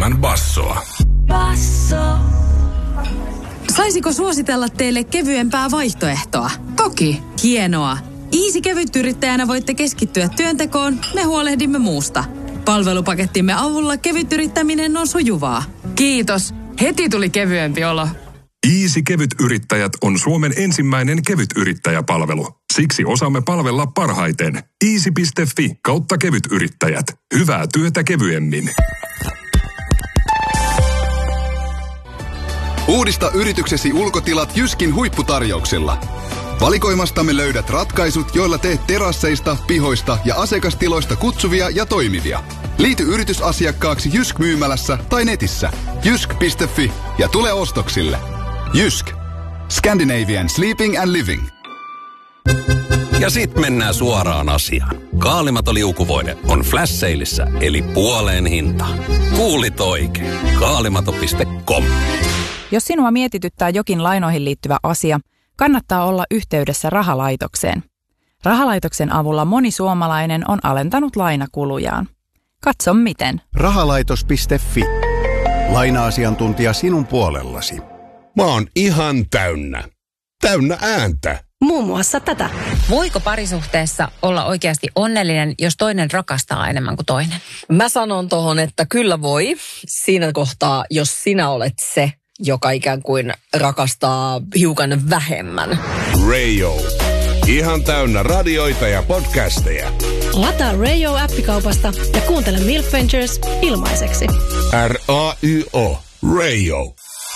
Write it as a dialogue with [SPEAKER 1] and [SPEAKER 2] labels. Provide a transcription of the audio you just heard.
[SPEAKER 1] illan bassoa.
[SPEAKER 2] Basso.
[SPEAKER 3] Saisiko suositella teille kevyempää vaihtoehtoa?
[SPEAKER 4] Toki.
[SPEAKER 3] Hienoa. Easy-kevytyrittäjänä voitte keskittyä työntekoon, me huolehdimme muusta. Palvelupakettimme avulla kevytyrittäminen on sujuvaa.
[SPEAKER 4] Kiitos. Heti tuli kevyempi olo.
[SPEAKER 1] Easy Kevytyrittäjät on Suomen ensimmäinen kevytyrittäjäpalvelu. Siksi osaamme palvella parhaiten. Easy.fi/kevytyrittäjät. Hyvää työtä kevyemmin.
[SPEAKER 5] Uudista yrityksesi ulkotilat Jyskin huipputarjouksilla. Valikoimastamme löydät ratkaisut, joilla teet terasseista, pihoista ja asiakastiloista kutsuvia ja toimivia. Liity yritysasiakkaaksi Jysk-myymälässä tai netissä. Jysk.fi ja tule ostoksille. Jysk. Scandinavian Sleeping and Living.
[SPEAKER 6] Ja sit mennään suoraan asiaan. Kaalimato-liukuvoide on flash saleissa, eli puoleen hintaan. Kuulit oikein. Kaalimato.com.
[SPEAKER 7] Jos sinua mietityttää jokin lainoihin liittyvä asia, kannattaa olla yhteydessä Rahalaitokseen. Rahalaitoksen avulla moni suomalainen on alentanut lainakulujaan. Katso miten.
[SPEAKER 8] Rahalaitos.fi. Laina-asiantuntija sinun puolellasi.
[SPEAKER 9] Mä oon ihan täynnä. Täynnä ääntä.
[SPEAKER 10] Muun muassa tätä.
[SPEAKER 11] Voiko parisuhteessa olla oikeasti onnellinen, jos toinen rakastaa enemmän kuin toinen?
[SPEAKER 10] Mä sanon tohon, että kyllä voi. Siinä kohtaa, jos sinä olet se, joka ikään kuin rakastaa hiukan vähemmän.
[SPEAKER 9] Radio. Ihan täynnä radioita ja podcasteja.
[SPEAKER 12] Lataa Radio-appikaupasta ja kuuntele Milk Ventures ilmaiseksi.
[SPEAKER 9] R-A-Y-O. Radio.